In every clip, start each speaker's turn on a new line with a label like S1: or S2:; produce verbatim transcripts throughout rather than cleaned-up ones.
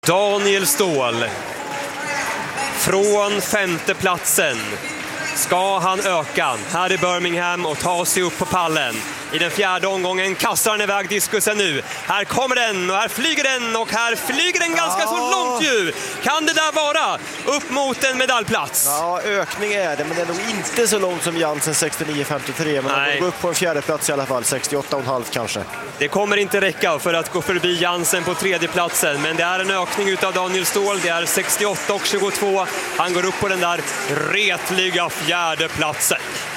S1: Daniel Ståhl från femte platsen ska han öka här i Birmingham och ta sig upp på pallen. I den fjärde omgången kastar han iväg diskusen nu. Här kommer den och här flyger den och här flyger den ganska ja. så långt ju. Kan det där vara upp mot en medaljplats?
S2: Ja, ökning är det, men det är nog inte så långt som Jansen sextionio femtiotre. Men han går upp på en fjärde plats i alla fall, sextioåtta komma fem kanske.
S1: Det kommer inte räcka för att gå förbi Jansen på tredje platsen, men det är en ökning utav Daniel Ståhl. Det är sextioåtta och tjugotvå. Han går upp på den där retliga fjärde platsen.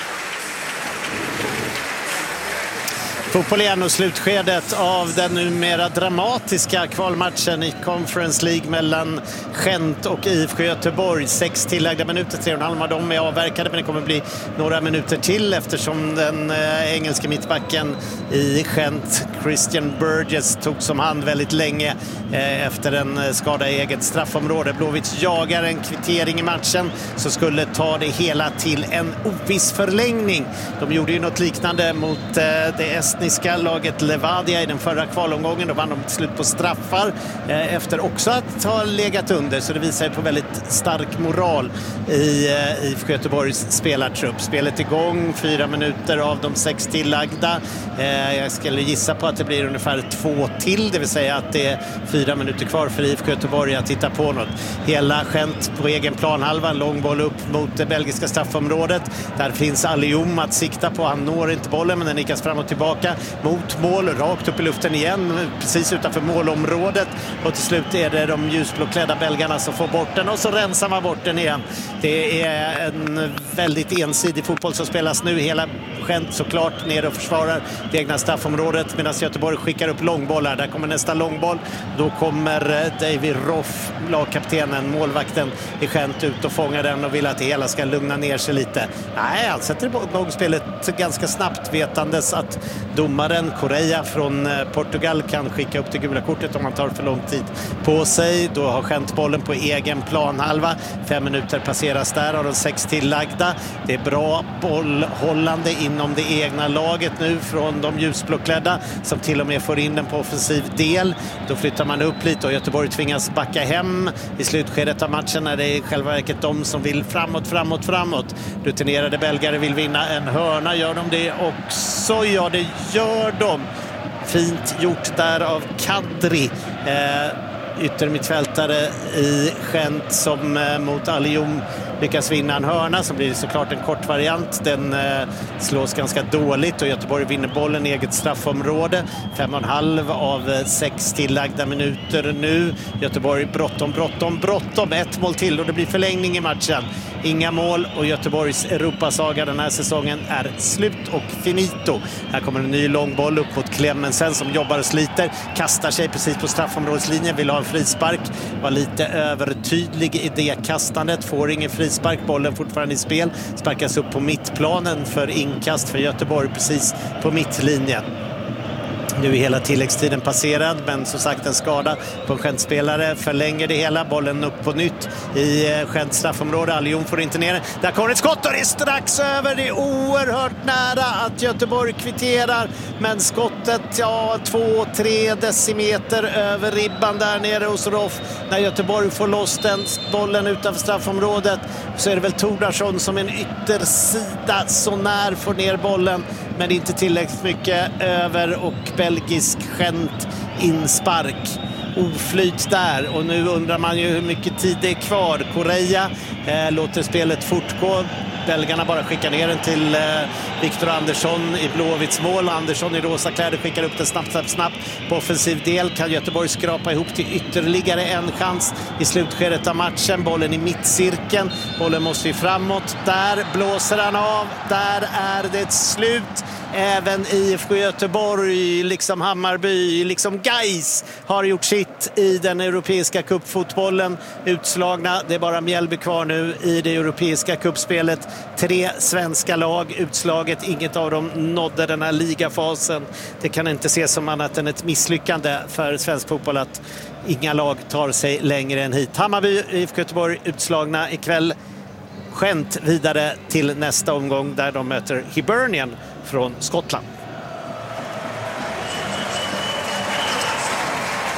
S3: Fotboll igen och slutskedet av den numera dramatiska kvalmatchen i Conference League mellan Gent och I F K Göteborg. Sex tillagda minuter, tre och en halv av dem är avverkade, men det kommer bli några minuter till eftersom den eh, engelska mittbacken i Gent, Christian Burgess, tog som hand väldigt länge eh, efter en skada i eget straffområde. Blåvitt jagar en kvittering i matchen så skulle ta det hela till en oviss förlängning. De gjorde ju något liknande mot eh, det estniska laget Levadia i den förra kvalomgången. Då vann de till slut på straffar eh, efter också att ha legat under, så det visar på väldigt stark moral i eh, I F K Göteborgs spelartrupp. Spelet igång, fyra minuter av de sex tillagda. Eh, jag skulle gissa på att det blir ungefär två till, det vill säga att det är fyra minuter kvar för I F K Göteborg att titta på något. Hela Gent på egen planhalva, en lång boll upp mot det belgiska straffområdet. Där finns Alium att sikta på. Han når inte bollen, men den nickas fram och tillbaka mot mål, rakt upp i luften igen, precis utanför målområdet. Och till slut är det de ljusblåklädda belgarna som får bort den och så rensar man bort den igen. Det är en väldigt ensidig fotboll som spelas nu. Hela Gent såklart ner och försvarar det egna straffområdet medan Göteborg skickar upp långbollar. Där kommer nästa långboll. Då kommer David Roff, lagkaptenen, målvakten i Gent, ut och fångar den och vill att det hela ska lugna ner sig lite. Nej, han sätter igång spelet ganska snabbt, vetandes att domaren Correa från Portugal kan skicka upp det gula kortet om han tar för lång tid på sig. Då har Gent bollen på egen planhalva. Fem minuter passeras där av de sex tillagda. Det är bra bollhållande inom det egna laget nu från de ljusblåklädda som till och med får in den på offensiv del. Då flyttar man upp lite och Göteborg tvingas backa hem i slutskedet av matchen när det är själva verket de som vill framåt, framåt, framåt. Rutinerade belgare vill vinna en hörna. Gör de det också? Ja, det gör de. Fint gjort där av Kadri, eh, yttermittfältare i Gent, som eh, mot Alium lyckas vinna en hörna, så blir det såklart en kort variant. Den eh, slås ganska dåligt och Göteborg vinner bollen i eget straffområde. Fem och en halv av eh, sex tillagda minuter nu. Göteborg bråttom, bråttom, bråttom. Ett mål till och det blir förlängning i matchen. Inga mål och Göteborgs Europasaga den här säsongen är slut och finito. Här kommer en ny långboll upp mot Clemensen som jobbar och sliter. Kastar sig precis på straffområdeslinjen, vill ha en frispark. Var lite övertydlig i det kastandet. Får ingen frispark, bollen fortfarande i spel. Sparkas upp på mittplanen för inkast för Göteborg precis på mittlinjen. Nu är hela tilläggstiden passerad, men som sagt en skada på en Gent-spelare förlänger det hela. Bollen upp på nytt i Gents straffområde. Alium får inte ner den. Där kommer ett skott och det är strax över. Det är oerhört nära att Göteborg kvitterar, men skottet, ja, två, tre decimeter över ribban där nere hos Roff. När Göteborg får loss den bollen utanför straffområdet så är det väl Tordarsson som en yttersida så när får ner bollen, men inte tillräckligt mycket över och belgisk Gent inspark. Oflyt där och nu undrar man ju hur mycket tid det är kvar. Correa eh, låter spelet fortgå. Belgarna bara skickar ner den till eh, Victor Andersson i Blåvitts mål. Andersson i rosa kläder skickar upp den snabbt, snabbt, snabbt på offensiv del. Kan Göteborg skrapa ihop till ytterligare en chans i slutskedet av matchen. Bollen i mittcirkeln. Bollen måste ju framåt. Där blåser han av. Där är det slut. Även I F K Göteborg, liksom Hammarby, liksom Gais har gjort sitt i den europeiska cupfotbollen. Utslagna, det är bara Mjällby kvar nu i det europeiska cupspelet. Tre svenska lag utslaget, inget av dem nådde den här ligafasen. Det kan inte ses som annat än ett misslyckande för svensk fotboll att inga lag tar sig längre än hit. Hammarby, I F K Göteborg utslagna ikväll. Gent vidare till nästa omgång där de möter Hibernian från Skottland.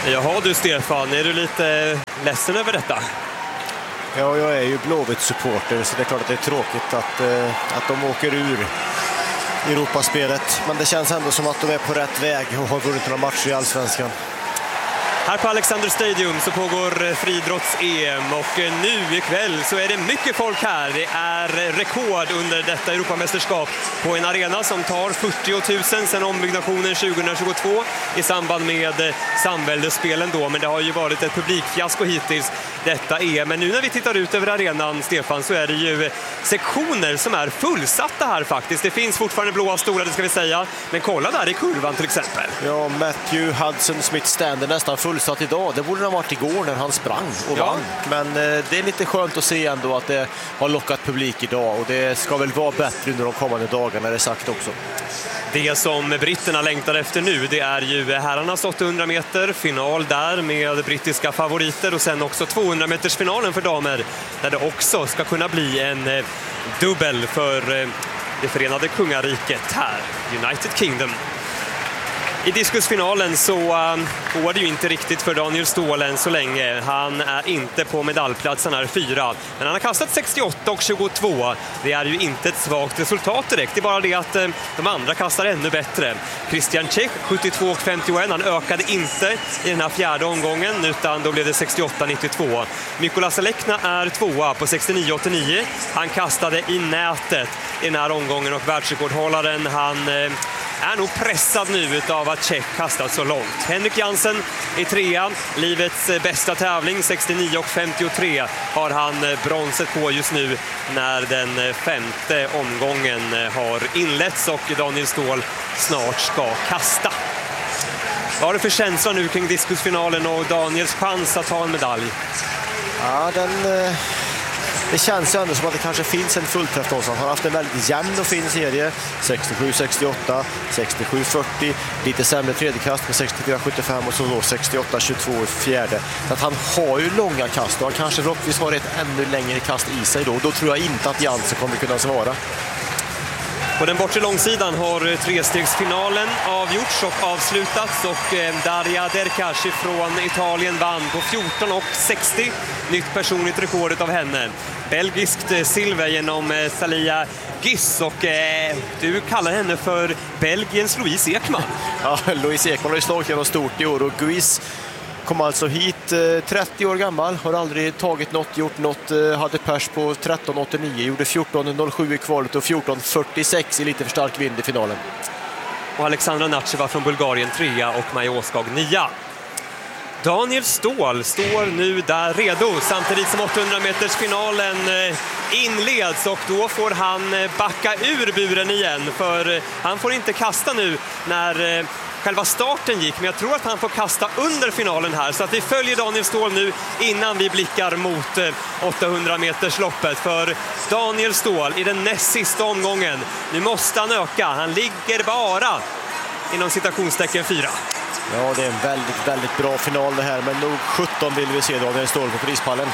S1: Jaha du Stefan, är du lite ledsen över detta?
S2: Ja, jag är ju Blåvitt-supporter så det är klart att det är tråkigt att, eh, att de åker ur Europaspelet. Men det känns ändå som att de är på rätt väg och har vunnit några matcher i Allsvenskan.
S1: Här på Alexander Stadium så pågår friidrotts-E M och nu ikväll så är det mycket folk här. Det är rekord under detta Europamästerskap på en arena som tar fyrtio tusen sedan ombyggnationen tjugohundratjugotvå i samband med samväldesspelen då. Men det har ju varit ett publikfiasko hittills detta E M. Men nu när vi tittar ut över arenan, Stefan, så är det ju sektioner som är fullsatta här faktiskt. Det finns fortfarande blåa stolar, det ska vi säga. Men kolla där i kurvan till exempel.
S2: Ja, Matthew Hudson Smith Stand är nästan fullsatt idag. Det borde ha varit igår när han sprang och
S1: ja.
S2: vann. Men eh, det är lite skönt att se ändå att det har lockat publik idag. Och det ska väl vara bättre under de kommande dagarna, är det sagt också.
S1: Det som britterna längtar efter nu, det är ju herrarnas åttahundra meter final där med brittiska favoriter och sen också tvåhundra meters finalen för damer där det också ska kunna bli en eh, dubbel för eh, det förenade kungariket här, United Kingdom. I diskusfinalen så uh, går det ju inte riktigt för Daniel Ståhl än så länge. Han är inte på medaljplatsen här fyra. Men han har kastat sextioåtta och tjugotvå. Det är ju inte ett svagt resultat direkt. Det är bara det att uh, de andra kastar ännu bättre. Christian Čech sjuttiotvå och femtioett. Han ökade inte i den här fjärde omgången utan då blev det sextioåtta nittiotvå. Mykola Selekna är tvåa på sextionio åttionio. Han kastade i nätet i den här omgången och världsrekordhållaren han... Uh, är nog pressad nu av att Čech kastat så långt. Henrik Jansen är trea, livets bästa tävling, sextionio och femtiotre har han bronset på just nu när den femte omgången har inletts och Daniel Ståhl snart ska kasta. Vad har du för känsla nu kring diskusfinalen och Daniels chans att ta en medalj?
S2: Ja, den... Det känns ju ändå som att det kanske finns en fullträff då. Han har haft en väldigt jämn och fin serie. sextiosju sextioåtta, sextiosju fyrtio. Lite sämre tredje kast med sextiofyra sjuttiofem och så då sextioåtta tjugotvå i fjärde. Så att han har ju långa kast och han kanske förhoppningsvis har ett ännu längre kast i sig då. Då tror jag inte att Jansen kommer kunna svara.
S1: På den bortre långsidan har trestegsfinalen avgjorts och avslutats och Daria Derkash från Italien vann på fjorton och sextio. Nytt personligt rekordet av henne. Belgiskt silver genom Salia Giss och eh, du kallar henne för Belgiens Louise Ekman.
S2: Ja, Louise Ekman har ju slagit genom stort i år och Guiz kom alltså hit eh, trettio år gammal, har aldrig tagit något, gjort något, eh, hade pers på tretton åttionio, gjorde fjorton noll sju i kvalet och fjorton fyrtiosex i lite för stark vind i finalen.
S1: Och Alexandra Natcheva från Bulgarien trea och Maja Åskag nia. Daniel Ståhl står nu där redo samtidigt som åttahundra meters finalen inleds och då får han backa ur buren igen för han får inte kasta nu när själva starten gick, men jag tror att han får kasta under finalen här så att vi följer Daniel Ståhl nu innan vi blickar mot åttahundra meters loppet för Daniel Ståhl i den näst sista omgången. Nu måste han öka, han ligger bara inom citationstecken fyra.
S2: Ja, det är en väldigt, väldigt bra final det här, men nog sjutton vill vi se Daniel Ståhl på prispallen.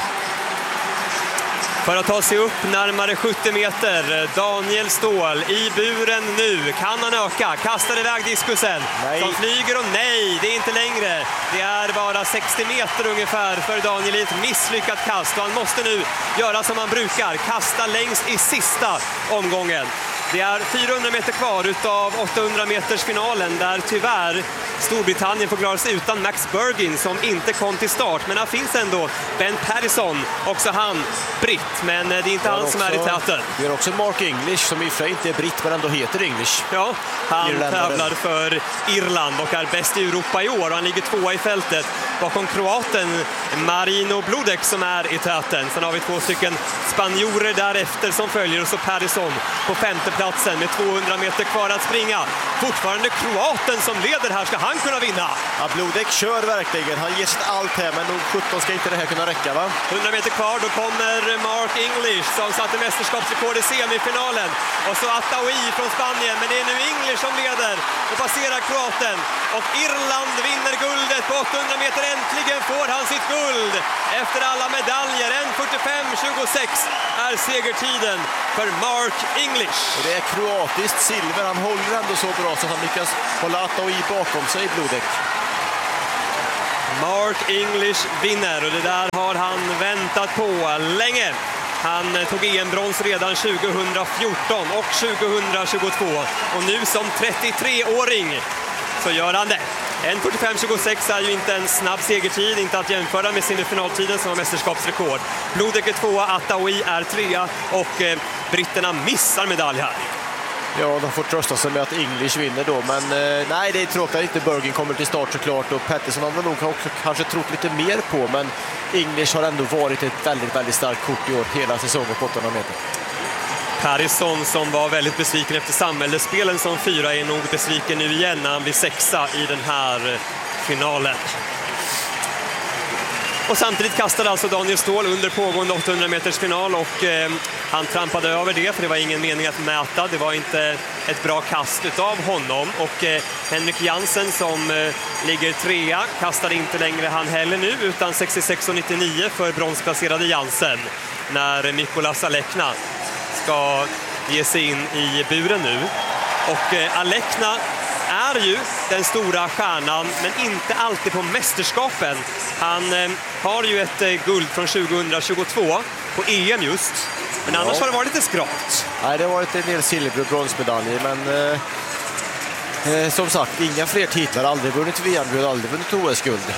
S1: För att ta sig upp närmare sjuttio meter, Daniel Ståhl i buren nu. Kan han öka? Kastar iväg diskusen.
S2: Nej.
S1: Som flyger och nej, det är inte längre. Det är bara sextio meter ungefär för Daniel i ett misslyckat kast. Och han måste nu göra som han brukar, kasta längst i sista omgången. Det är fyrahundra meter kvar utav åttahundra meters finalen där tyvärr Storbritannien får klara sig utan Max Bergin som inte kom till start. Men här finns ändå Ben Pattison, också han britt, men det är inte han som är i täten.
S2: Vi har också Mark English som i och för sig inte är britt men ändå heter English.
S1: Ja, han
S2: Irländaren.
S1: tävlar för Irland och är bäst i Europa i år och han ligger tvåa i fältet bakom kroaten Marino Bludek som är i täten. Sen har vi två stycken spanjorer därefter som följer och så Pattison på femte platsen med tvåhundra meter kvar att springa. Fortfarande kroaten som leder här, ska han kunna vinna?
S2: Ja, Bludek kör verkligen, han ger sitt allt här men nog sjutton ska inte det här kunna räcka va?
S1: hundra meter kvar, då kommer Mark English som satte mästerskapsrekord i semifinalen. Och så Ataui från Spanien, men det är nu English som leder och passerar kroaten. Och Irland vinner guldet på åttahundra meter, äntligen får han sitt guld. Efter alla medaljer, en fyrtiofem tjugosex är segertiden för Mark English.
S2: Och det är kroatiskt silver, han håller ändå så bra så att han lyckas hålla Ataui bakom sig i Bludek.
S1: Mark English vinner och det där har han väntat på länge. Han tog E M-brons redan tjugohundrafjorton och tjugohundratjugotvå och nu som trettiotre-åring så gör han det. en fyrtiofem tjugosex är ju inte en snabb segertid, inte att jämföra med semifinaltiden som var mästerskapsrekord. Blodek är tvåa, Attaoui är trea och eh, britterna missar medalj här.
S2: Ja, de får trösta sig med att English vinner då, men eh, nej, det är tråkigt att inte Bergin kommer till start såklart, och Pettersson har nog också kanske trott lite mer på, men English har ändå varit ett väldigt, väldigt starkt kort i år hela säsongen på åttahundra meter.
S1: Harrison som var väldigt besviken efter samhällsspelen som fyra är nog besviken nu igen när han blir sexa i den här finalen. Och samtidigt kastade alltså Daniel Ståhl under pågående åttahundra meters final och eh, han trampade över det för det var ingen mening att mäta. Det var inte ett bra kast utav honom och eh, Henrik Jansen som eh, ligger trea kastade inte längre han heller nu utan sextiosex nittionio för bronsplacerade Jansen när Mikolas Alekna ska ge sig in i buren nu. Och eh, Alekna är ju den stora stjärnan men inte alltid på mästerskapen. Han eh, har ju ett eh, guld från tjugohundratjugotvå på E M just. Men annars ja. har det varit lite skralt.
S2: Nej, det har varit en del silver- och bronsmedaljer, men eh, eh, som sagt, inga fler titlar. Aldrig vunnit V M-guld, aldrig vunnit O S-guld.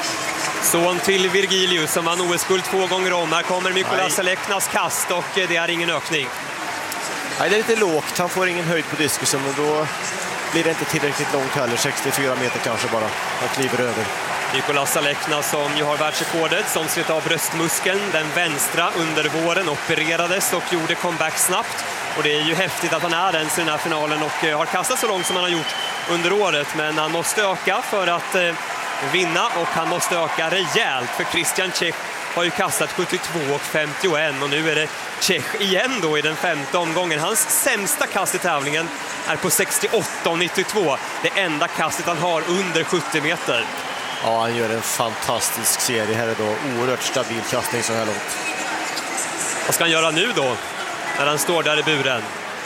S1: Son till Virgilius som vann O S-guld två gånger om. Här kommer Mikolas Aleknas kast och det är ingen ökning.
S2: Nej, det är lite lågt. Han får ingen höjd på diskusen och då blir det inte tillräckligt långt heller. sextiofyra meter kanske bara. Han kliver över.
S1: Mikolas Alekna som ju har världsrekordet som slet av bröstmuskeln, den vänstra under våren, opererades och gjorde comeback snabbt. Och det är ju häftigt att han är ens i den här finalen och har kastat så långt som han har gjort under året. Men han måste öka för att eh, vinna och han måste öka rejält för Christian Čech har ju kastat sjuttiotvå och femtioett och nu är det Čech igen då i den femte omgången. Hans sämsta kast i tävlingen är på sextioåtta och nittiotvå. Det enda kastet han har under sjuttio meter.
S2: Ja, han gör en fantastisk serie här idag. Oerhört stabil kastning så här långt.
S1: Vad ska han göra nu då när han står där i buren?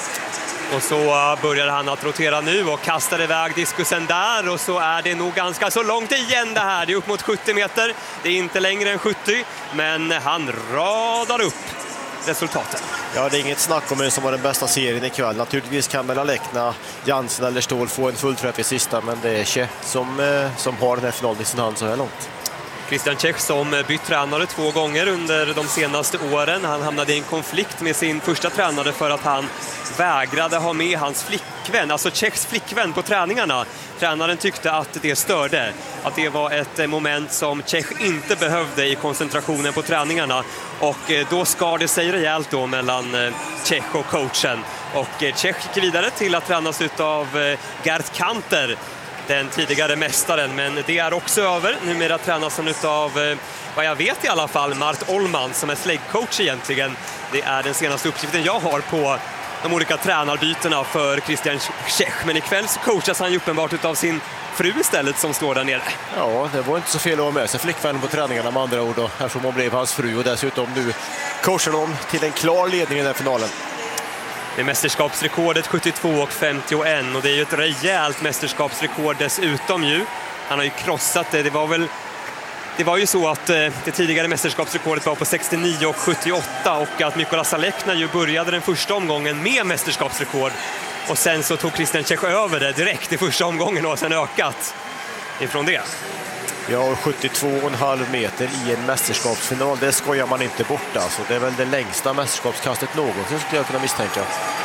S1: Och så börjar han att rotera nu och kastar iväg diskusen där och så är det nog ganska så långt igen det här. Det är upp mot sjuttio meter. Det är inte längre än sjuttio, men han radar upp resultaten.
S2: Ja, det är inget snack om vem som var den bästa serien ikväll. Naturligtvis kan väl Alekna, Jansen eller Ståhl få en fullträff i sista, men det är Čech som, som har den här finalen i sin hand så här långt.
S1: Christian Čech som bytt tränare två gånger under de senaste åren. Han hamnade i en konflikt med sin första tränare för att han vägrade ha med hans flickvän, alltså Čechs flickvän på träningarna. Tränaren tyckte att det störde, att det var ett moment som Čech inte behövde i koncentrationen på träningarna. Och då skar det sig rejält då mellan Čech och coachen. Och Čech gick vidare till att tränas av Gert Kanter, den tidigare mästaren, men det är också över. Numera tränas han utav, vad jag vet i alla fall, Mart Ollman som är slagcoach egentligen. Det är den senaste uppgiften jag har på de olika tränarbytena för Christian Čech. Men ikväll så coachas han ju uppenbart utav sin fru istället som står där nere.
S2: Ja, det var inte så fel att ha med sig flickvännen på träningarna med andra ord. Eftersom hon blev hans fru och dessutom nu coachar de till en klar ledning i den här finalen.
S1: Det är mästerskapsrekordet sjuttiotvå och femtioett och det är ju ett rejält mästerskapsrekord dessutom ju. Han har ju krossat det. Det var väl det var ju så att eh, det tidigare mästerskapsrekordet var på sextionio och sjuttioåtta och att Mikolas Alekna ju började den första omgången med mästerskapsrekord och sen så tog Christian Čech över det direkt i första omgången och sen ökat ifrån det.
S2: Ja, sjuttiotvå komma fem meter i en mästerskapsfinal, det skojar man inte bort alltså. Det är väl det längsta mästerskapskastet någonsin skulle jag kunna misstänka.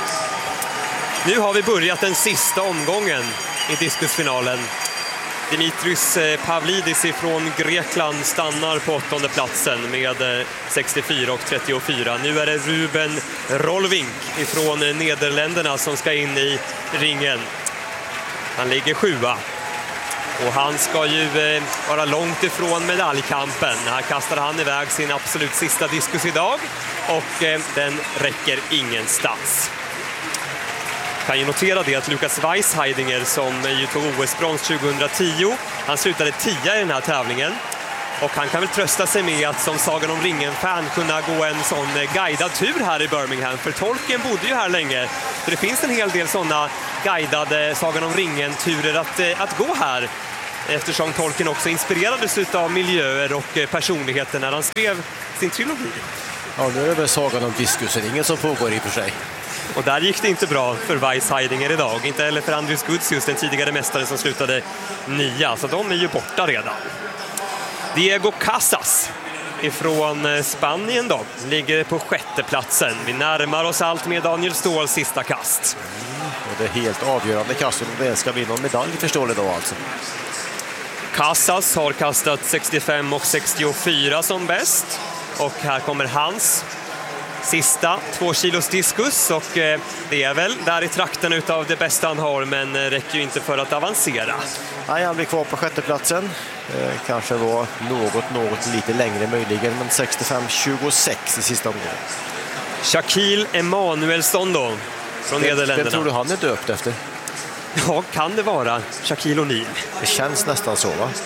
S1: Nu har vi börjat den sista omgången i diskusfinalen. Dimitris Pavlidis från Grekland stannar på åttonde platsen med sextiofyra och trettiofyra. Nu är det Ruben Rolvink från Nederländerna som ska in i ringen. Han ligger sjua. Och han ska ju eh, vara långt ifrån medaljkampen. Här kastar han iväg sin absolut sista diskus idag. Och eh, den räcker ingenstans. Kan ju notera det att Lukas Weisheidinger som ju tog O S-brons tjugohundratio. Han slutade tia i den här tävlingen. Och han kan väl trösta sig med att som Sagan om ringen-fan kunna gå en sån guidad tur här i Birmingham. För Tolkien bodde ju här länge. Så det finns en hel del sådana guidade Sagan om ringen-turer att, att gå här. eftersom Tolkien också inspirerades av miljöer och personligheter när han skrev sin trilogi.
S2: Ja, nu är det väl sagan om diskusen, ingen som pågår i och för sig.
S1: Och där gick det inte bra för Weiss Heidinger idag. Inte heller för Andrius Gudsius, den tidigare mästare som slutade nia. Så de är ju borta redan. Diego Casas ifrån Spanien då ligger på sjätte platsen. Vi närmar oss allt med Daniel Ståhls sista kast.
S2: Mm, och det är helt avgörande kast om det ska vinna en medalj, förstår det då alltså.
S1: Casas har kastat sextiofem och sextiofyra som bäst. Och här kommer hans sista två kilos diskus, och eh, det är väl där i trakten utav det bästa han har, men eh, räcker ju inte för att avancera.
S2: Nej, han blir kvar på sjätteplatsen. Eh, kanske var något, något lite längre möjligen, men sextiofem tjugosex i sista omgången.
S1: Shaquille Emanuelsson då, från
S2: det,
S1: Nederländerna.
S2: Det tror du han är döpt efter?
S1: Ja, kan det vara Shaquille O'Neal?
S2: Det känns nästan så, va?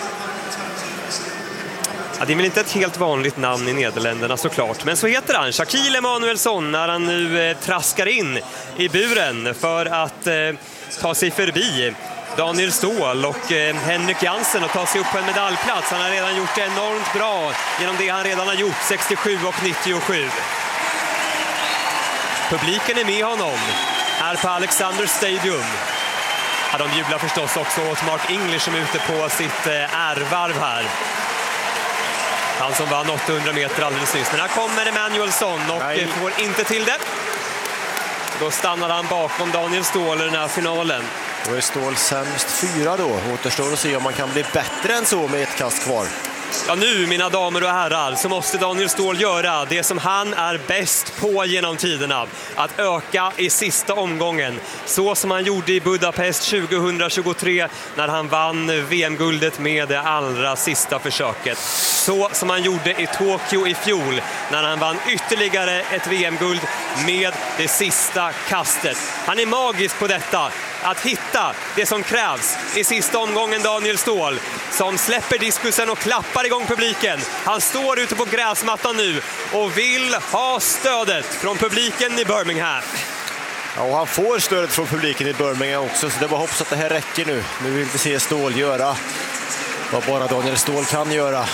S1: Ja, det är väl inte ett helt vanligt namn i Nederländerna såklart, men så heter han, Shaquille Emanuelsson, när han nu eh, traskar in i buren för att eh, ta sig förbi Daniel Ståhl och eh, Henrik Jansen och ta sig upp på en medaljplats. Han har redan gjort det enormt bra genom det han redan har gjort, sextiosju och nittiosju. Publiken är med honom här på Alexander Stadium. Ja, de jublar förstås också åt Mark English som är ute på sitt eh, ärvarv här. Han som vann åttahundra meter alldeles nyss. Men här kommer Emanuelsson och Nej. får inte till det. Då stannar han bakom Daniel Ståhl i den här finalen.
S2: Då är Ståhl sämst fyra då. Återstår att se om man kan bli bättre än så med ett kast kvar.
S1: Ja, nu mina damer och herrar så måste Daniel Ståhl göra det som han är bäst på genom tiderna. Att öka i sista omgången. Så som han gjorde i Budapest tjugohundratjugotre när han vann V M-guldet med det allra sista försöket. Så som han gjorde i Tokyo i fjol när han vann ytterligare ett V M-guld med det sista kastet. Han är magisk på detta. Att hitta det som krävs i sista omgången, Daniel Ståhl, som släpper diskusen och klappar igång publiken. Han står ute på gräsmattan nu och vill ha stödet från publiken i Birmingham.
S2: Ja, och han får stödet från publiken i Birmingham också, så det var hoppas att det här räcker nu. Nu vill vi se Ståhl göra vad bara Daniel Ståhl kan göra.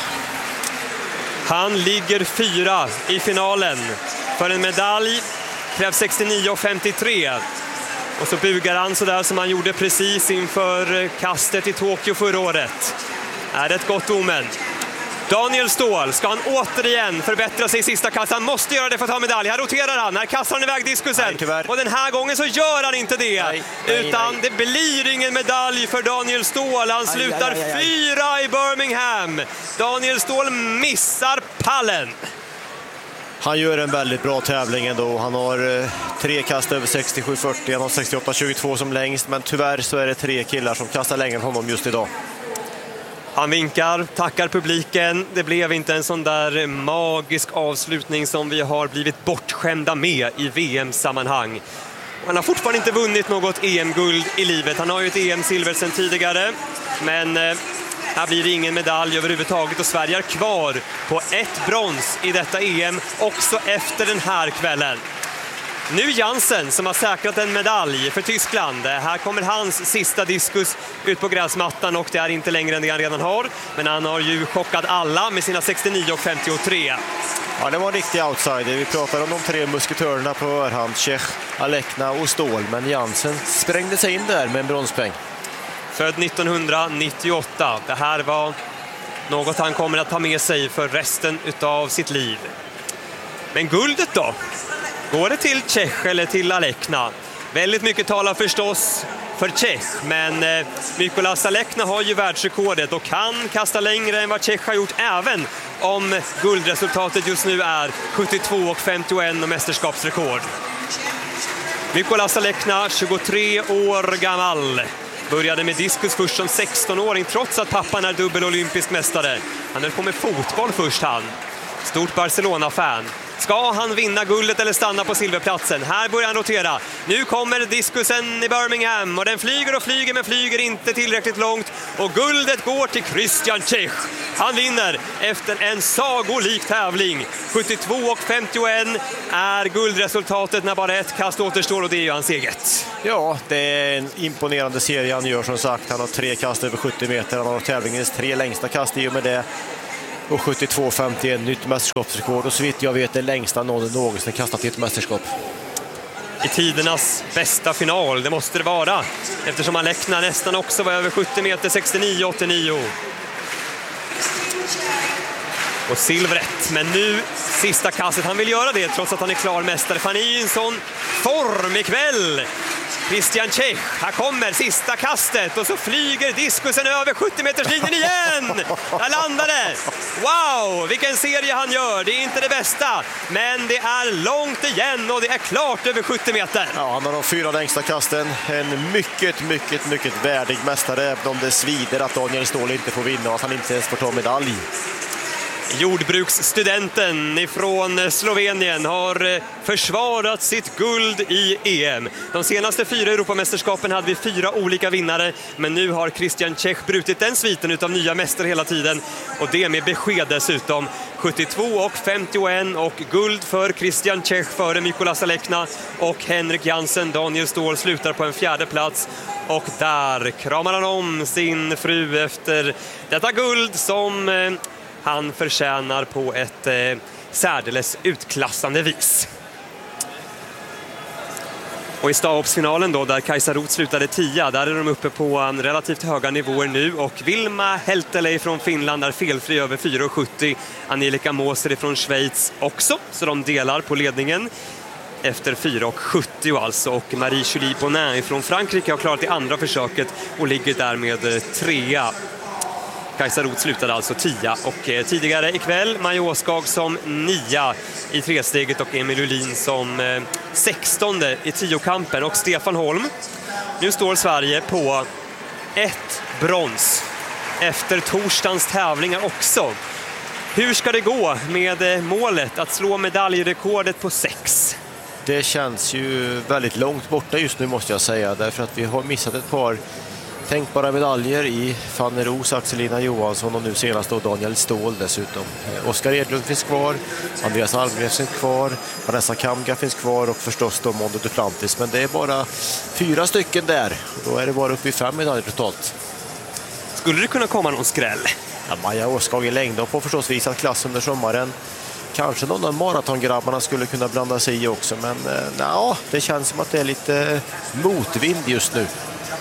S1: Han ligger fyra i finalen. För en medalj krävs sextionio och femtiotre. Och så bugar han så där som han gjorde precis inför kastet i Tokyo förra året. Är det ett gott omen? Daniel Ståhl, ska han återigen förbättra sig i sista kassan? Han måste göra det för att ta medalj. Här roterar han, här kastar han iväg diskusen.
S2: Nej,
S1: och den här gången så gör han inte det.
S2: Nej, nej,
S1: utan
S2: nej.
S1: det blir ingen medalj för Daniel Ståhl. Han slutar aj, aj, aj, aj. fyra i Birmingham. Daniel Ståhl missar pallen.
S2: Han gör en väldigt bra tävling ändå. Han har eh, tre kast över sextiosju fyrtio, han har sextioåtta tjugotvå som längst, men tyvärr så är det tre killar som kastar längre än honom just idag.
S1: Han vinkar, tackar publiken. Det blev inte en sån där magisk avslutning som vi har blivit bortskämda med i V M-sammanhang. Han har fortfarande inte vunnit något E M-guld i livet. Han har ju ett E M-silver sedan tidigare, men eh, här blir det ingen medalj överhuvudtaget och Sverige är kvar på ett brons i detta E M också efter den här kvällen. Nu Jansen som har säkrat en medalj för Tyskland. Här kommer hans sista diskus ut på gräsmattan och det är inte längre än det han redan har. Men han har ju chockat alla med sina sextionio och femtiotre.
S2: Ja, det var en riktig outsider. Vi pratade om de tre musketörerna på förhand, Čech, Alekna och Ståhl. Men Jansen sprängde sig in där med en bronspeng.
S1: Född nittonhundranittioåtta. Det här var något han kommer att ta med sig för resten av sitt liv. Men guldet då? Går det till Čech eller till Alekna? Väldigt mycket talar förstås för Čech, men eh, Mykolas Alekna har ju världsrekordet och kan kasta längre än vad Čech har gjort, även om guldresultatet just nu är sjuttiotvå och femtioen och mästerskapsrekord. Mykolas Alekna, tjugotre år gammal. Började med diskus först som sexton-åring trots att pappan är dubbel olympisk mästare. Han höll på med fotboll först han. Stort Barcelona-fan. Ska han vinna guldet eller stanna på silverplatsen? Här börjar han rotera. Nu kommer diskusen i Birmingham och den flyger och flyger men flyger inte tillräckligt långt. Och guldet går till Christian Czech. Han vinner efter en sagolik tävling. sjuttiotvå och femtioen är guldresultatet när bara ett kast återstår och det är ju hans eget.
S2: Ja, det är en imponerande serie han gör som sagt. Han har tre kast över sjuttio meter. Han har tävlingens tre längsta kast i och med det. Och sjuttiotvå femtioen, nytt mästerskapsrekord. Och så vitt jag vet det längsta någon någonsin kastat i ett mästerskap.
S1: I tidernas bästa final, det måste det vara. Eftersom Alekna nästan också var över sjuttio meter, sextionio åttionio. Och silvret, men nu sista kastet. Han vill göra det trots att han är klar mästare. Han är i en sån form ikväll. Christian Czech, här kommer sista kastet och så flyger diskusen över sjuttio meters linjen igen. Där landar det. Wow, vilken serie han gör. Det är inte det bästa, men det är långt igen och det är klart över sjuttio meter.
S2: Ja, han har de fyra längsta kasten. En mycket, mycket, mycket värdig mästare, även om det svider att Daniel Ståhl inte får vinna och att han inte ens får ta medalj.
S1: Jordbruksstudenten ifrån Slovenien har försvarat sitt guld i E M. De senaste fyra Europamästerskapen hade vi fyra olika vinnare, men nu har Christian Czech brutit den sviten utav nya mästare hela tiden och det med besked dessutom. sjuttiotvå och femtioen och guld för Christian Czech före Mikolas Alekna och Henrik Jansen. Daniel Ståhl slutar på en fjärde plats. Och där kramar han om sin fru efter detta guld som eh, han förtjänar på ett eh, särdeles utklassande vis. Och i stavhoppsfinalen då, där Kajsa Roth slutade tia, där är de uppe på um, relativt höga nivåer nu. Och Vilma Helteley från Finland är felfri över fyra sjuttio. Angelika Moser från Schweiz också, så de delar på ledningen efter fyra sjuttio alltså. Och Marie-Julie Bonin från Frankrike har klarat det andra försöket och ligger där med trea. Kajsa Roth slutade alltså tia och eh, tidigare ikväll Maja Åskag som nia i tresteget och Emil Ulin som eh, sextonde i tiokampen och Stefan Holm. Nu står Sverige på ett brons efter torsdagens tävlingar också. Hur ska det gå med eh, målet att slå medaljrekordet på sex?
S2: Det känns ju väldigt långt borta just nu måste jag säga, därför att vi har missat ett par tänkbara medaljer i Fanny Ros, Axelina Johansson och nu senast då Daniel Ståhl dessutom. Oskar Edlund finns kvar, Andreas Almgren finns kvar, Vanessa Kamga finns kvar och förstås då Mondo Duplantis. Men det är bara fyra stycken där och då är det bara uppe i fem medaljer totalt.
S1: Skulle det kunna komma någon skräll?
S2: Ja, Maja Åskag i längd och på förstås visat klass under sommaren. Kanske någon av maratongrabbarna skulle kunna blanda sig i också, men eh, ja, det känns som att det är lite motvind just nu.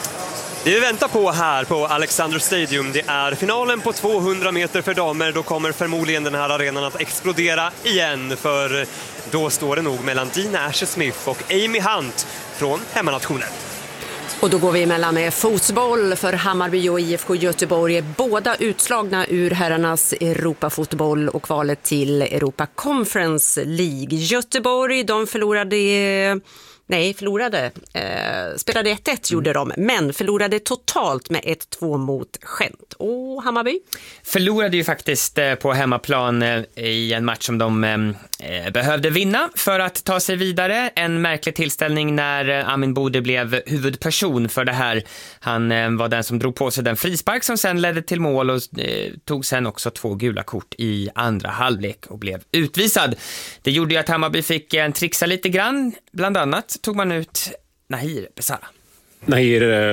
S1: Det vi väntar på här på Alexander Stadium, det är finalen på tvåhundra meter för damer. Då kommer förmodligen den här arenan att explodera igen, för då står det nog mellan Dina Asher-Smith och Amy Hunt från hemmanationen.
S4: Och då går vi emellan med fotboll för Hammarby och I F K Göteborg. Båda utslagna ur herrarnas Europafotboll och kvalet till Europa Conference League. Göteborg, de förlorade... Nej, förlorade. Eh, spelade ett ett gjorde de, men förlorade totalt med ett två mot Gent. Och Hammarby?
S5: Förlorade ju faktiskt eh, på hemmaplan eh, i en match som de eh, behövde vinna för att ta sig vidare. En märklig tillställning när eh, Amin Bode blev huvudperson för det här. Han eh, var den som drog på sig den frispark som sen ledde till mål och eh, tog sen också två gula kort i andra halvlek och blev utvisad. Det gjorde ju att Hammarby fick en eh, trixa lite grann, bland annat tog man ut Nahir Besara.
S6: Nahir, eh,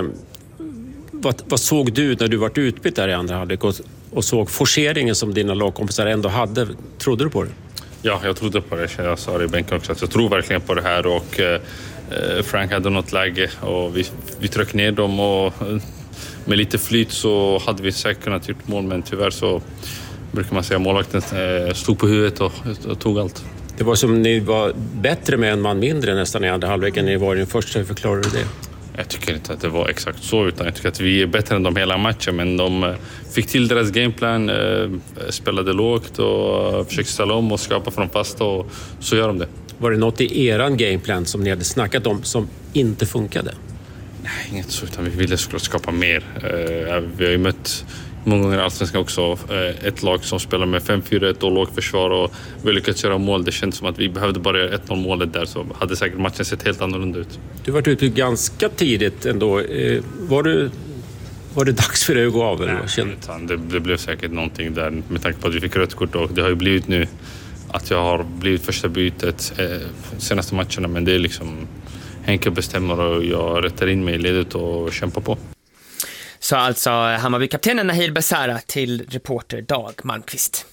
S6: vad, vad såg du när du var utbytt där i andra halvlek och, och såg forceringen som dina lagkompisar ändå hade? Trodde du på det?
S7: Ja, jag trodde på det. Jag sa det i bänken också att jag tror verkligen på det här och eh, Frank hade något läge och vi, vi tryckte ner dem och eh, med lite flyt så hade vi säkert kunnat gjort mål, men tyvärr så brukar man säga målvakten eh, stod på huvudet och, och tog allt.
S6: Det var som ni var bättre med en man mindre nästan i andra halvleken. Ni var i den första, förklarade du det?
S7: Jag tycker inte att det var exakt så, utan jag tycker att vi är bättre än dem hela matchen. Men de fick till deras gameplan, spelade lågt och försökte ställa om och skapa från fasta och så gör de det.
S6: Var det något i eran gameplan som ni hade snackat om som inte funkade?
S7: Nej, inget så, utan vi ville skapa mer. Vi har ju mött många gånger allsvenskan också ett lag som spelar med fem fyra ett och lågförsvar och vi lyckats göra mål. Det känns som att vi behövde bara göra ett noll målet där, så hade säkert matchen sett helt annorlunda ut.
S6: Du var ute ganska tidigt ändå. Var du Var det dags för dig att gå av? Eller?
S7: Nej, det, det blev säkert någonting där med tanke på att vi fick rött kort, och det har ju blivit nu att jag har blivit första bytet eh, senaste matcherna, men det är liksom Henke bestämmer och jag rättar in mig i ledet och kämpar på.
S5: Så alltså Hammarby-kaptenen Nahir Besara till reporter Dag Malmqvist.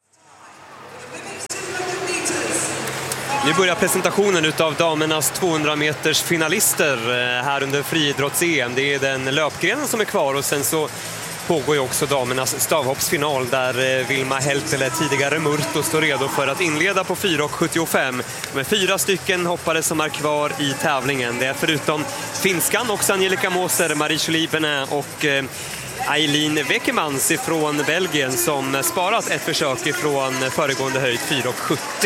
S1: Nu börjar presentationen utav damernas tvåhundra meters finalister här under friidrotts-E M. Det är den löpgrenen som är kvar, och sen så pågår ju också damernas stavhoppsfinal där Vilma Heltele, tidigare Murto, står redo för att inleda på fyra sjuttiofem. Med fyra stycken hoppare som är kvar i tävlingen. Det är förutom finskan också Angelica Moser, Marie-Julie Benin och Eileen Wekemans från Belgien som sparat ett försök ifrån föregående höjd fyra sjuttio.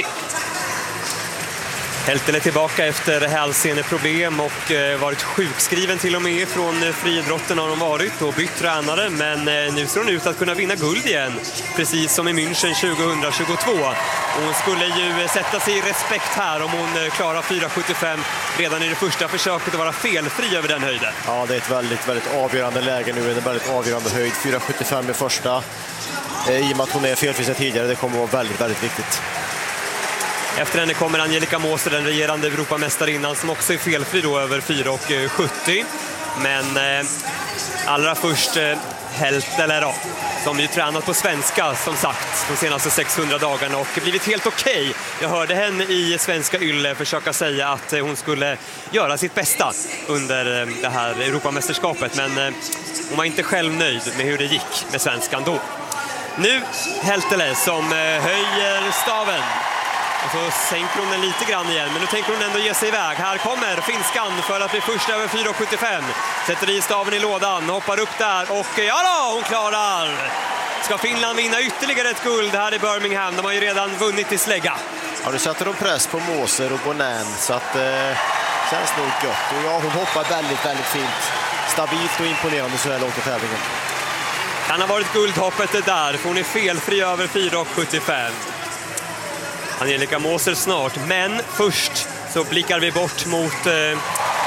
S1: Heltele tillbaka efter hälseneproblem och varit sjukskriven till och med från friidrotten har hon varit och bytt tränare, men nu ser hon ut att kunna vinna guld igen, precis som i München tjugohundratjugotvå. Och hon skulle ju sätta sig i respekt här om hon klarar fyra sjuttiofem redan i det första försöket och vara felfri över den höjden.
S2: Ja, det är ett väldigt, väldigt avgörande läge nu, en väldigt avgörande höjd. fyra sjuttiofem i första, i och med att hon är felfri sedan tidigare, det kommer att vara väldigt, väldigt viktigt.
S1: Efter henne kommer Angelica Moser, den regerande Europamästarinnan, som också är felfri då över fyra sjuttio. Men eh, allra först eh, Heltele då, som ju tränat på svenska som sagt de senaste sexhundra dagarna och blivit helt okej. Okay. Jag hörde henne i Svenska Ylle försöka säga att eh, hon skulle göra sitt bästa under eh, det här Europamästerskapet, men eh, hon var inte själv nöjd med hur det gick med svenskan då. Nu Heltele som eh, höjer staven. Och så sänker hon den lite grann igen, men nu tänker hon ändå ge sig iväg. Här kommer finskan för att bli först över fyra sjuttiofem. Sätter i staven i lådan, hoppar upp där och ja då, hon klarar! Ska Finland vinna ytterligare ett guld här i Birmingham? De har ju redan vunnit i slägga.
S2: Ja, nu sätter de press på Moser och Bonan, så att eh, känns nog gott. Och ja, hon hoppar väldigt, väldigt fint. Stabilt och imponerande så här långt i tävlingen.
S1: Kan ha varit guldhoppet det där, för hon är felfri över fyra sjuttiofem. Angelica Moser snart, men först så blickar vi bort mot eh,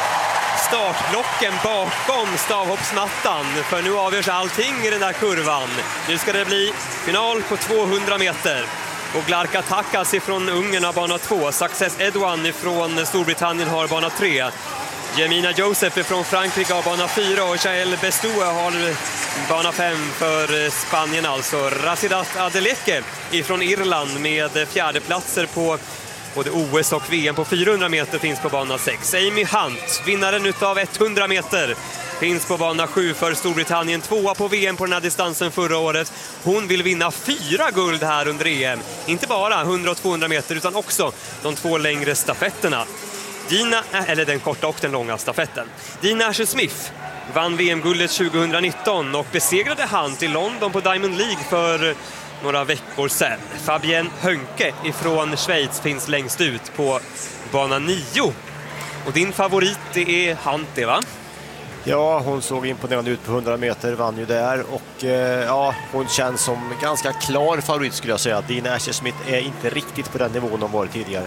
S1: startblocken bakom stavhoppsmattan, för nu avgörs allting i den där kurvan. Nu ska det bli final på tvåhundra meter. Och Glarka Takas ifrån Ungern har bana två, Success Edouan ifrån Storbritannien har bana tre. Jemina Joseph från Frankrike har bana fyra och Jael Bestoe har bana fem för Spanien alltså. Rasidat Adeleke ifrån Irland med fjärdeplatser på både O S och V M på fyrahundra meter finns på bana sex. Amy Hunt, vinnaren utav hundra meter, finns på bana sju för Storbritannien, tvåa på V M på den här distansen förra året. Hon vill vinna fyra guld här under E M. Inte bara hundra och tvåhundra meter utan också de två längre stafetterna. Dina, eller den korta och den långa stafetten. Dina Asher-Smith vann V M-guldet tjugohundranitton och besegrade Hunt i London på Diamond League för några veckor sedan. Fabienne Hönke ifrån Schweiz finns längst ut på bana nio. Och din favorit det är Hunt, det va?
S2: Ja, hon såg imponerande ut på hundra meter, vann ju där och eh, ja, hon känns som ganska klar favorit skulle jag säga. Dina Asher-Smith är inte riktigt på den nivån hon varit tidigare.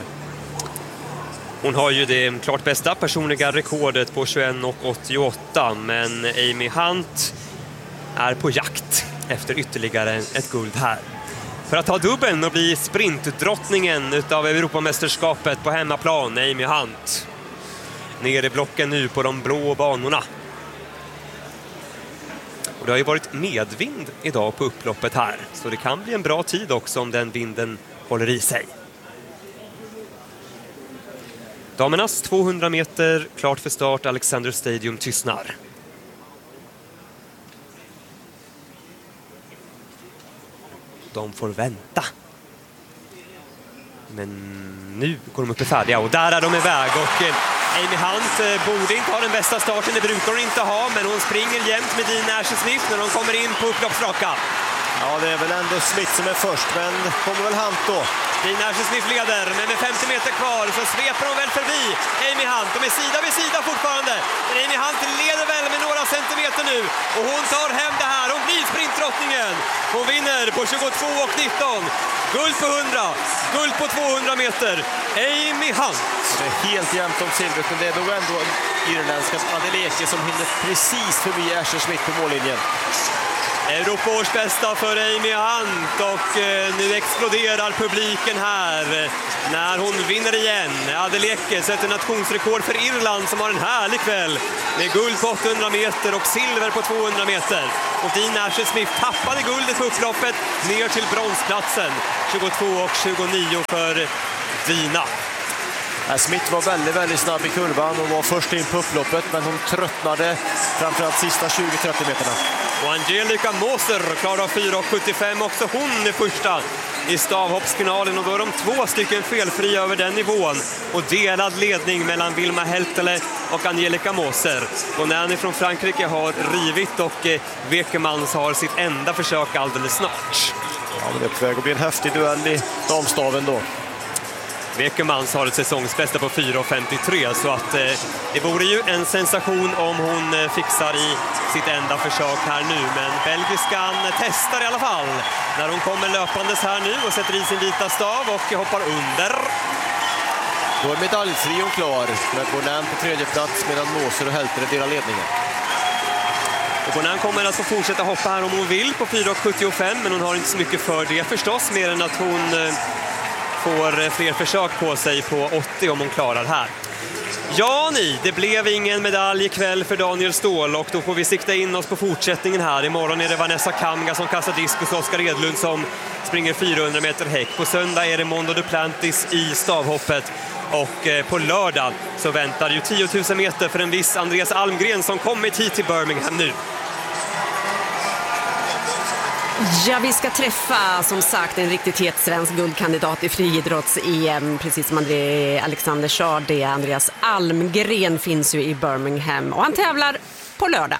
S1: Hon har ju det klart bästa personliga rekordet på tjugoett åttioåtta, men Amy Hunt är på jakt efter ytterligare ett guld här. För att ta dubbeln och bli sprintdrottningen utav Europamästerskapet på hemmaplan, Amy Hunt. Ner i blocken nu på de blå banorna. Och det har ju varit medvind idag på upploppet här, så det kan bli en bra tid också om den vinden håller i sig. Damernas tvåhundra meter, klart för start, Alexander Stadium tystnar. De får vänta. Men nu går de upp i färdiga och där är de iväg. Och Amy Hunt borde inte ha den bästa starten, det brukar hon inte ha, men hon springer jämt med Dina Asher-Smith när de kommer in på upploppsraka.
S2: Ja, det är väl ändå Smith som är först, men kommer väl Hunt då.
S1: Dean Asher-Smith leder, men med femtio meter kvar så sveper de väl förbi Amy Hunt. De är sida vid sida fortfarande. Men Amy Hunt leder väl med några centimeter nu. Och hon tar hem det här. Hon blir sprintdrottningen. Hon vinner på tjugotvå och nitton. Guld på hundra, guld på tvåhundra meter. Amy Hunt.
S2: Det är helt jämnt om silvret, men det är nog ändå irländska Adeleke som hinner precis förbi Asher-Smith på mållinjen.
S1: Europaårs bästa för Amy Hunt och eh, nu exploderar publiken här när hon vinner igen. Adeleke sätter nationsrekord för Irland som har en härlig kväll med guld på åttahundra meter och silver på tvåhundra meter. Och Dean Asher-Smith tappade guldet på upploppet ner till bronsplatsen. tjugotvå och tjugonio för Dina.
S2: Smith var väldigt, väldigt snabb i kurvan och var först in på upploppet, men hon tröttnade framförallt sista tjugo till trettio meterna.
S1: Och Angelica Moser klarar fyra sjuttiofem, också hon är första i stavhoppsfinalen, och då är de två stycken felfria över den nivån och delad ledning mellan Wilma Heltele och Angelica Moser. Och Nanny från Frankrike har rivit och eh, Wekemans har sitt enda försök alldeles snart.
S2: Ja, men det är på väg att bli en häftig duell i damstaven då.
S1: Wekemans har ett säsongsbästa på fyra femtiotre, så att eh, det vore ju en sensation om hon eh, fixar i sitt enda försök här nu. Men belgiskan testar i alla fall när hon kommer löpandes här nu och sätter i sin vita stav och hoppar under.
S2: Då är medaljtrion klar med Bonan på tredje plats medan Moser och Heltere delar ledningen.
S1: Och Bonan kommer alltså fortsätta hoppa här om hon vill på fyra sjuttiofem, men hon har inte så mycket för det förstås, mer än att hon eh, får fler försök på sig på åttio om hon klarar här. Ja ni, det blev ingen medalj ikväll för Daniel Ståhl, och då får vi sikta in oss på fortsättningen här. Imorgon är det Vanessa Kamga som kastar diskus och Oskar Edlund som springer fyrahundra meter häck. På söndag är det Mondo Duplantis i stavhoppet, och eh, på lördag så väntar ju tio tusen meter för en viss Andreas Almgren som kommit hit till Birmingham nu.
S4: Ja, vi ska träffa som sagt en riktigt het svensk guldkandidat i friidrotts-E M, precis som André Alexander sa. Det Andreas Almgren finns ju i Birmingham och han tävlar på lördag.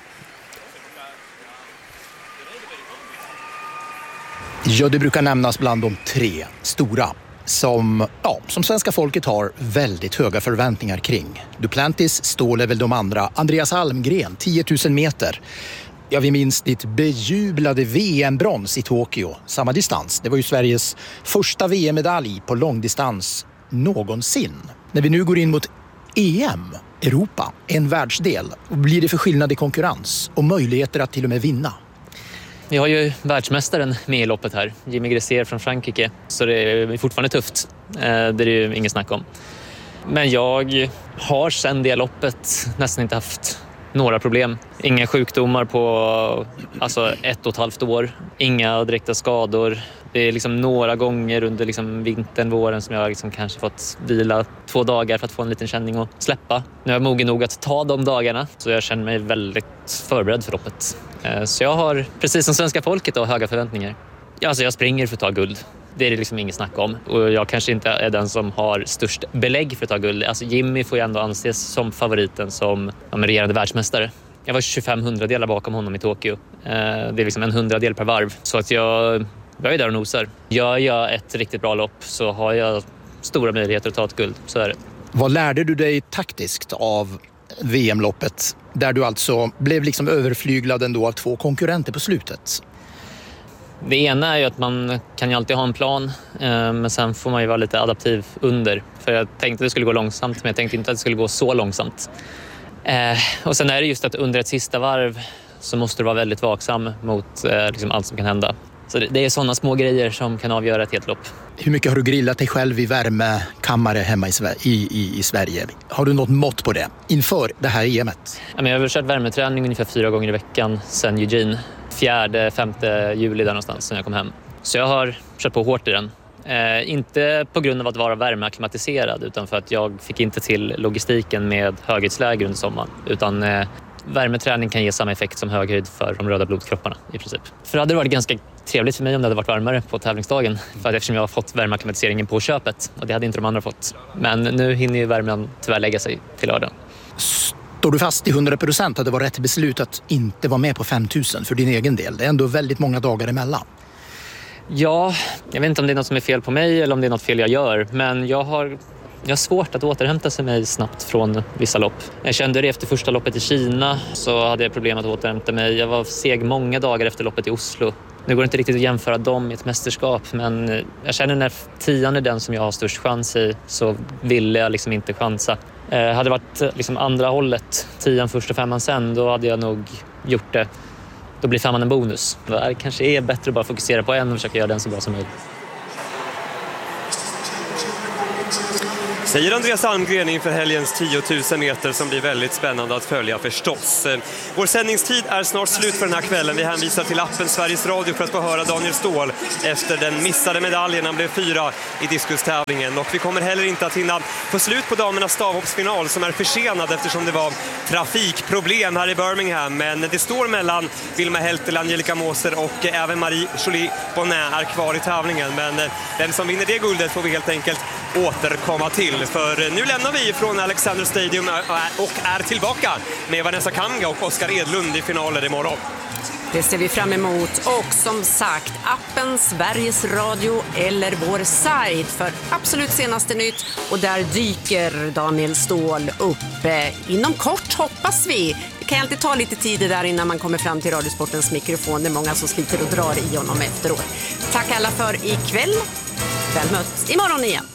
S8: Ja, det brukar nämnas bland de tre stora som, ja, som svenska folket har väldigt höga förväntningar kring. Duplantis, Ståhl är väl de andra. Andreas Almgren, tio tusen meter. Ja, vi minns ditt bejublade V M-brons i Tokyo. Samma distans. Det var ju Sveriges första V M-medalj på långdistans någonsin. När vi nu går in mot E M, Europa, en världsdel, blir det för skillnad i konkurrens och möjligheter att till och med vinna?
S9: Vi har ju världsmästaren med i loppet här, Jimmy Gressier från Frankrike, så det är fortfarande tufft. Det är det ju inget snack om. Men jag har sedan det loppet nästan inte haft några problem. Inga sjukdomar på alltså ett och ett halvt år. Inga direkta skador. Det är liksom några gånger under liksom vintern, våren som jag liksom kanske fått vila två dagar för att få en liten känning och släppa. Nu är jag mogen nog att ta de dagarna, så jag känner mig väldigt förberedd för loppet. Så jag har, precis som svenska folket, då, höga förväntningar. Alltså jag springer för att ta guld. Det är det liksom inget snack om. Och jag kanske inte är den som har störst belägg för att ta guld. Alltså Jimmy får ju ändå anses som favoriten, som regerande världsmästare. Jag var tjugofem hundradelar bakom honom i Tokyo. Det är liksom en hundradel per varv. Så att jag, jag är där och nosar. Gör jag ett riktigt bra lopp så har jag stora möjligheter att ta ett guld. Så är det.
S8: Vad lärde du dig taktiskt av V M-loppet? Där du alltså blev liksom överflyglad ändå av två konkurrenter på slutet.
S9: Det ena är ju att man kan ju alltid ha en plan, men sen får man ju vara lite adaptiv under. För jag tänkte att det skulle gå långsamt, men jag tänkte inte att det skulle gå så långsamt. Och sen är det just att under ett sista varv så måste du vara väldigt vaksam mot liksom allt som kan hända. Så det är sådana små grejer som kan avgöra ett helt lopp.
S8: Hur mycket har du grillat dig själv i värmekammare hemma i, i, i, i Sverige? Har du något mått på det inför det här E M:et?
S9: Jag har väl kört värmeträning ungefär fyra gånger i veckan sedan Eugene. Fjärde, femte juli där någonstans sen jag kom hem. Så jag har kört på hårt i den. Eh, inte på grund av att vara värmeakklimatiserad, utan för att jag fick inte till logistiken med höghöjdsläger under sommaren. Utan eh, värmeträning kan ge samma effekt som höghöjd för de röda blodkropparna i princip. För det hade varit ganska trevligt för mig om det hade varit varmare på tävlingsdagen. För att eftersom jag har fått värmeakklimatiseringen på köpet, och det hade inte de andra fått. Men nu hinner ju värmen tyvärr lägga sig till lördag.
S8: Står du fast i hundra procent att det var rätt beslut att inte vara med på fem tusen för din egen del? Det är ändå väldigt många dagar emellan.
S9: Ja, jag vet inte om det är något som är fel på mig eller om det är något fel jag gör. Men jag har, jag har svårt att återhämta sig mig snabbt från vissa lopp. Jag kände det efter första loppet i Kina, så hade jag problem att återhämta mig. Jag var seg många dagar efter loppet i Oslo. Nu går det inte riktigt att jämföra dem i ett mästerskap, men jag känner när tian är den som jag har störst chans i, så ville jag liksom inte chansa. Eh, hade det varit liksom andra hållet, tian först och femman sen, då hade jag nog gjort det. Då blir femman en bonus. Det kanske är bättre att bara fokusera på en och försöka göra den så bra som möjligt.
S1: Säger Andreas Almgren inför helgens tio tusen meter som blir väldigt spännande att följa förstås. Vår sändningstid är snart slut för den här kvällen. Vi hänvisar till appen Sveriges Radio för att få höra Daniel Ståhl efter den missade medaljen. Han blev fyra i diskustävlingen. Och vi kommer heller inte att hinna få slut på damernas stavhoppsfinal som är försenad eftersom det var trafikproblem här i Birmingham. Men det står mellan Vilma Heltel, Angelica Moser och även Marie-Jolie Bonnet är kvar i tävlingen. Men den som vinner det guldet får vi helt enkelt återkomma till. För nu lämnar vi från Alexander Stadium och är tillbaka med Vanessa Kamga och Oskar Edlund i finaler imorgon.
S4: Det ser vi fram emot. Och som sagt, appen Sveriges Radio eller vår sajt för absolut senaste nytt. Och där dyker Daniel Ståhl upp. Inom kort hoppas vi. Det kan alltid ta lite tid där innan man kommer fram till Radiosportens mikrofon. Det är många som sliter och drar i honom efteråt. Tack alla för ikväll. Väl mött imorgon igen.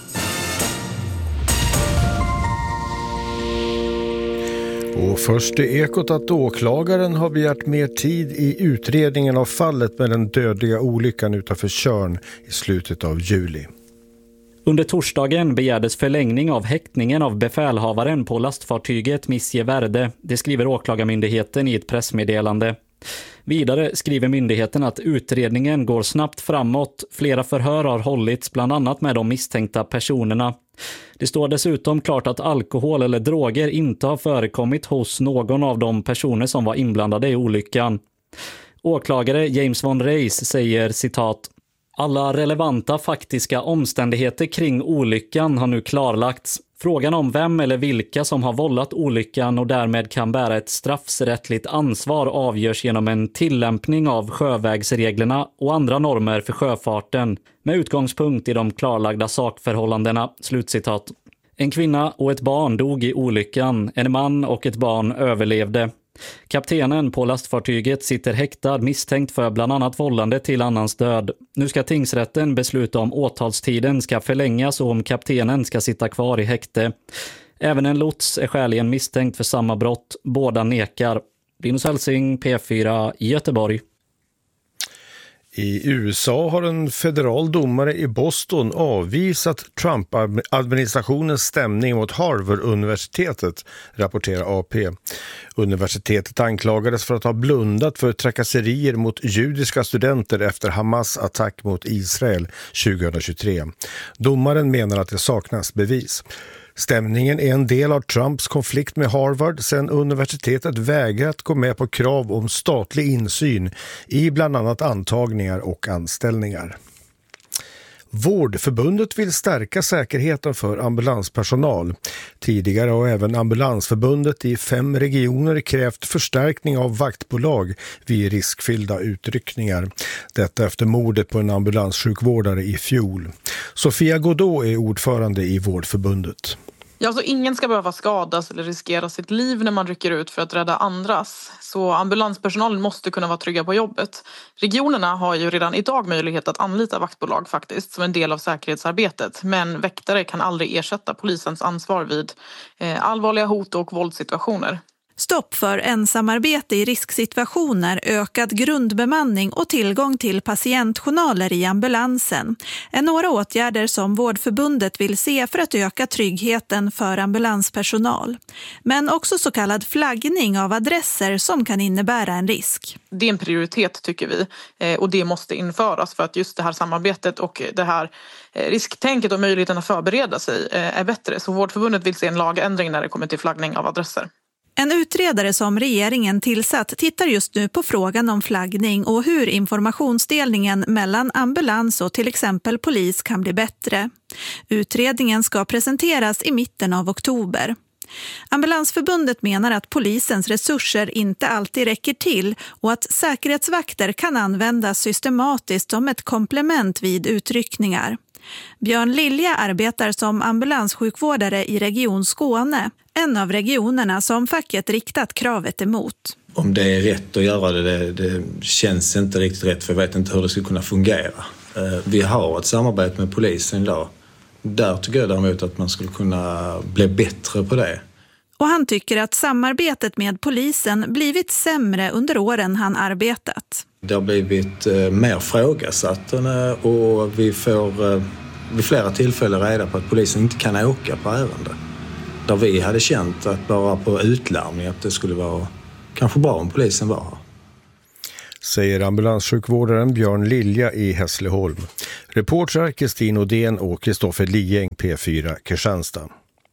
S10: Och först är Ekot att åklagaren har begärt mer tid i utredningen av fallet med den dödliga olyckan utanför Tjörn i slutet av juli.
S11: Under torsdagen begärdes förlängning av häktningen av befälhavaren på lastfartyget Missie Verde. Det skriver åklagarmyndigheten i ett pressmeddelande. Vidare skriver myndigheten att utredningen går snabbt framåt. Flera förhör har hållits bland annat med de misstänkta personerna. Det står dessutom klart att alkohol eller droger inte har förekommit hos någon av de personer som var inblandade i olyckan. Åklagare James von Reis säger citat: alla relevanta faktiska omständigheter kring olyckan har nu klarlagts. Frågan om vem eller vilka som har vållat olyckan och därmed kan bära ett straffrättsligt ansvar avgörs genom en tillämpning av sjövägsreglerna och andra normer för sjöfarten med utgångspunkt i de klarlagda sakförhållandena. Slutcitat. En kvinna och ett barn dog i olyckan. En man och ett barn överlevde. Kaptenen på lastfartyget sitter häktad misstänkt för bland annat vållande till annans död. Nu ska tingsrätten besluta om åtalstiden ska förlängas och om kaptenen ska sitta kvar i häkte. Även en lots är skäligen misstänkt för samma brott. Båda nekar. Linus Helsing, P fyra, Göteborg.
S10: I U S A har en federal domare i Boston avvisat Trump-administrationens stämning mot Harvard-universitetet, rapporterar A P. Universitetet anklagades för att ha blundat för trakasserier mot judiska studenter efter Hamas attack mot Israel tjugohundratjugotre. Domaren menar att det saknas bevis. Stämningen är en del av Trumps konflikt med Harvard sedan universitetet vägrat gå med på krav om statlig insyn i bland annat antagningar och anställningar. Vårdförbundet vill stärka säkerheten för ambulanspersonal. Tidigare har även Ambulansförbundet i fem regioner krävt förstärkning av vaktbolag vid riskfyllda utryckningar. Detta efter mordet på en ambulanssjukvårdare i fjol. Sofia Godot är ordförande i Vårdförbundet.
S12: Ja, så ingen ska behöva skadas eller riskera sitt liv när man rycker ut för att rädda andras. Så ambulanspersonalen måste kunna vara trygga på jobbet. Regionerna har ju redan idag möjlighet att anlita vaktbolag faktiskt som en del av säkerhetsarbetet. Men väktare kan aldrig ersätta polisens ansvar vid eh, allvarliga hot och våldssituationer.
S13: Stopp för ensamarbete i risksituationer, ökad grundbemanning och tillgång till patientjournaler i ambulansen är några åtgärder som Vårdförbundet vill se för att öka tryggheten för ambulanspersonal. Men också så kallad flaggning av adresser som kan innebära en risk.
S12: Det är en prioritet tycker vi och det måste införas för att just det här samarbetet och det här risktänket och möjligheten att förbereda sig är bättre. Så Vårdförbundet vill se en lagändring när det kommer till flaggning av adresser.
S13: En utredare som regeringen tillsatt tittar just nu på frågan om flaggning och hur informationsdelningen mellan ambulans och till exempel polis kan bli bättre. Utredningen ska presenteras i mitten av oktober. Ambulansförbundet menar att polisens resurser inte alltid räcker till och att säkerhetsvakter kan användas systematiskt som ett komplement vid utryckningar. Björn Lilja arbetar som ambulanssjukvårdare i Region Skåne, en av regionerna som facket riktat kravet emot.
S14: Om det är rätt att göra det, det, det känns inte riktigt rätt, för jag vet inte hur det ska kunna fungera. Vi har ett samarbete med polisen idag. Där tycker jag däremot att man skulle kunna bli bättre på det.
S13: Och han tycker att samarbetet med polisen blivit sämre under åren han arbetat.
S14: Det har blivit eh, mer frågasatt och vi får eh, vid flera tillfällen reda på att polisen inte kan åka på ärende. Där vi hade känt att bara på utlarmning att det skulle vara kanske bra om polisen var här.
S10: Säger ambulanssjukvårdaren Björn Lilja i Hässleholm. Reportrar Kristin Odén och Kristoffer Lieng, P fyra Kristianstad.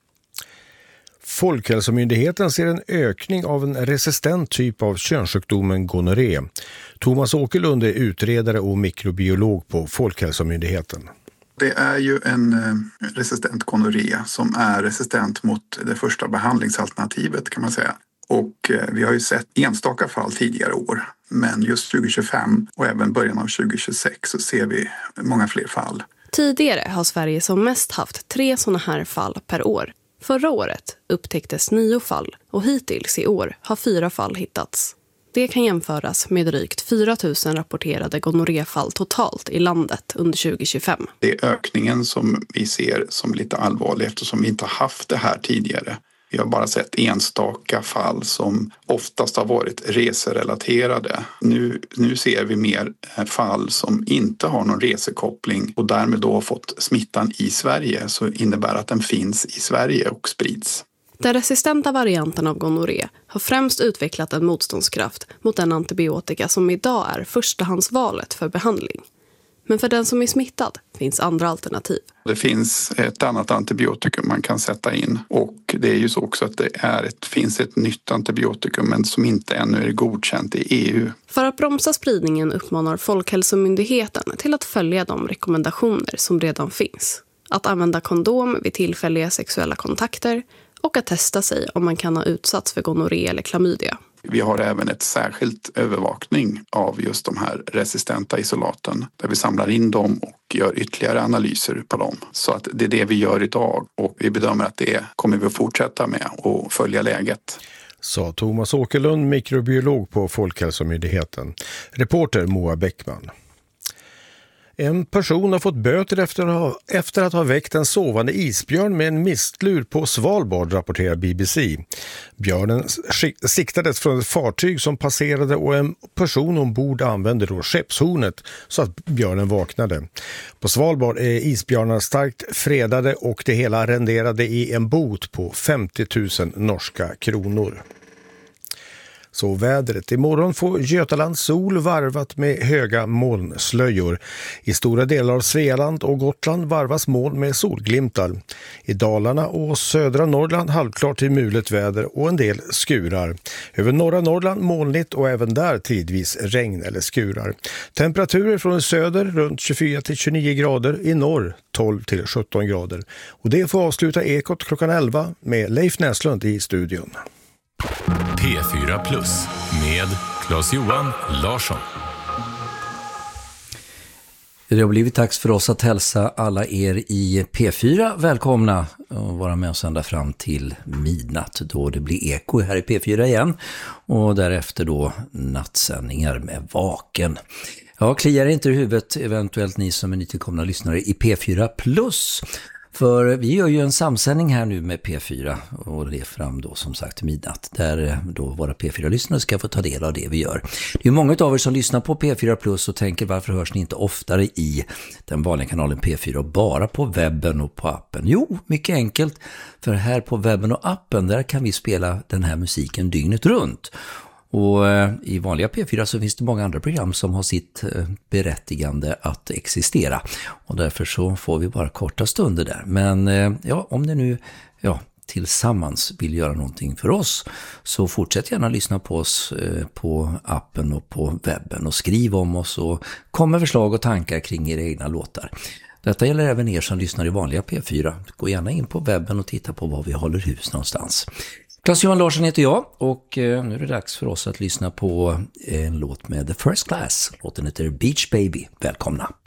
S10: Folkhälsomyndigheten ser en ökning av en resistent typ av könssjukdomen gonorré. Thomas Åkerlund är utredare och mikrobiolog på Folkhälsomyndigheten.
S15: Det är ju en resistent gonorré som är resistent mot det första behandlingsalternativet, kan man säga. Och vi har ju sett enstaka fall tidigare år, men just tjugo tjugofem och även början av tjugo tjugosex så ser vi många fler fall.
S16: Tidigare har Sverige som mest haft tre sådana här fall per år. Förra året upptäcktes nio fall och hittills i år har fyra fall hittats. Det kan jämföras med drygt fyra tusen rapporterade gonorréfall totalt i landet under tjugo tjugofem.
S15: Det är ökningen som vi ser som lite allvarlig eftersom vi inte haft det här tidigare. Vi har bara sett enstaka fall som oftast har varit reserelaterade. Nu, nu ser vi mer fall som inte har någon resekoppling och därmed då har fått smittan i Sverige, så innebär att den finns i Sverige och sprids.
S16: Den resistenta varianten av gonorré har främst utvecklat en motståndskraft mot den antibiotika som idag är förstahandsvalet för behandling. Men för den som är smittad finns andra alternativ.
S15: Det finns ett annat antibiotikum man kan sätta in och det är ju så också att det är ett, finns ett nytt antibiotikum men som inte ännu är godkänt i E U.
S16: För att bromsa spridningen uppmanar Folkhälsomyndigheten till att följa de rekommendationer som redan finns. Att använda kondom vid tillfälliga sexuella kontakter och att testa sig om man kan ha utsatts för gonorré eller klamydia.
S15: Vi har även ett särskilt övervakning av just de här resistenta isolaten där vi samlar in dem och gör ytterligare analyser på dem. Så att det är det vi gör idag och vi bedömer att det kommer vi att fortsätta med och följa läget.
S10: Sa Thomas Åkerlund, mikrobiolog på Folkhälsomyndigheten. Reporter Moa Bäckman. En person har fått böter efter att, ha, efter att ha väckt en sovande isbjörn med en mistlur på Svalbard, rapporterar B B C. Björnen siktades från ett fartyg som passerade och en person ombord använde då skeppshornet så att björnen vaknade. På Svalbard är isbjörnar starkt fredade och det hela renderade i en bot på femtio tusen norska kronor. Så vädret. Imorgon får Götaland sol varvat med höga molnslöjor. I stora delar av Svealand och Gotland varvas moln med solglimtar. I Dalarna och södra Norrland halvklart till mulet väder och en del skurar. Över norra Norrland molnigt och även där tidvis regn eller skurar. Temperaturer från söder runt tjugofyra till tjugonio grader, i norr tolv till sjutton grader. Och det får avsluta Ekot klockan elva med Leif Näslund i studion.
S17: P fyra plus med Claes-Johan Larsson.
S18: Det har blivit dags för oss att hälsa alla er i P fyra välkomna och vara med oss ända fram till midnatt då det blir eko här i P fyra igen och därefter då nattsändningar med Vaken. Ja, kliar inte i huvudet eventuellt ni som är nytillkomna lyssnare i P fyra plus. För vi gör ju en samsändning här nu med P fyra och det är fram då som sagt midnatt där då våra P fyra-lyssnare ska få ta del av det vi gör. Det är ju många av er som lyssnar på P fyra plus och tänker varför hörs ni inte oftare i den vanliga kanalen P fyra och bara på webben och på appen? Jo, mycket enkelt, för här på webben och appen där kan vi spela den här musiken dygnet runt. Och eh, i vanliga P fyra så finns det många andra program som har sitt eh, berättigande att existera. Och därför så får vi bara korta stunder där. Men eh, ja, om det nu ja, tillsammans vill göra någonting för oss så fortsätt gärna lyssna på oss eh, på appen och på webben och skriv om oss och kom med förslag och tankar kring era egna låtar. Detta gäller även er som lyssnar i vanliga P fyra. Gå gärna in på webben och titta på var vi håller hus någonstans. Claes-Johan Larsson heter jag och nu är det dags för oss att lyssna på en låt med The First Class. Låten heter Beach Baby. Välkomna!